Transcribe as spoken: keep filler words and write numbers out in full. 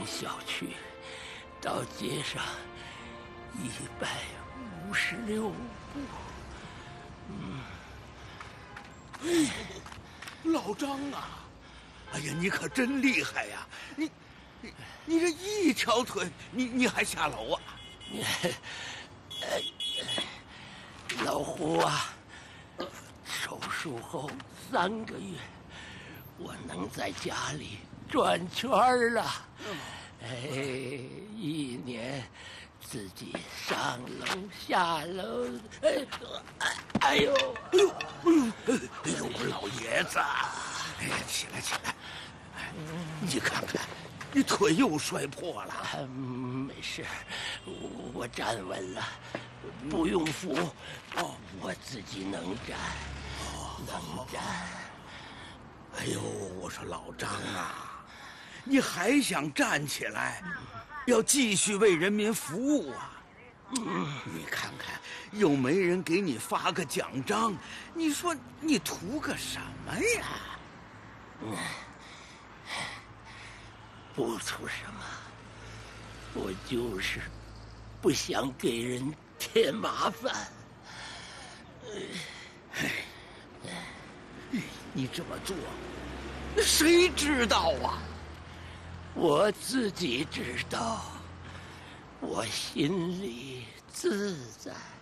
小区到街上一百五十六步。嗯， 哎呦，老张啊！哎呀，你可真厉害呀！你，你，你这一条腿，你你还下楼啊？ 老胡啊，手术后三个月，我能在家里转圈了。哎，一年自己上楼下楼，哎，哎呦， 哎呦，哎呦，哎呦，我老爷子！哎呀，起来起来！哎，你看看，你腿又摔破了。 啊、没事，我我站稳了，不用扶。哦，我自己能站，哦、能站。 哎呦，我说老张啊，你还想站起来，要继续为人民服务啊！嗯，你看看，又没人给你发个奖章，你说你图个什么呀？ 嗯，不图什么，我就是不想给人添麻烦。 哎，你这么做，谁知道啊？ 我自己知道，我心里自在。